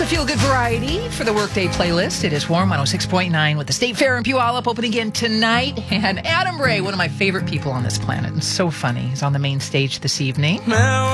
Lots of feel-good variety for the Workday playlist. It is Warm 106.9 with the State Fair in Puyallup opening again tonight. And Adam Ray, one of my favorite people on this planet, and so funny. He's on the main stage this evening.